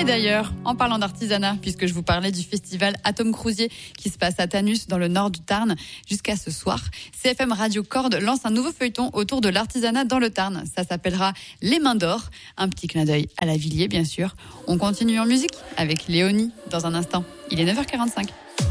d'ailleurs, en parlant d'artisanat, puisque je vous parlais du festival Atome Crousier qui se passe à Tanus dans le nord du Tarn jusqu'à ce soir, CFM Radio Corde lance un nouveau feuilleton autour de l'artisanat dans le Tarn. Ça s'appellera Les Mains d'Or. Un petit clin d'œil à la Villiers, bien sûr. On continue en musique avec Léonie dans un instant. Il est 9h45.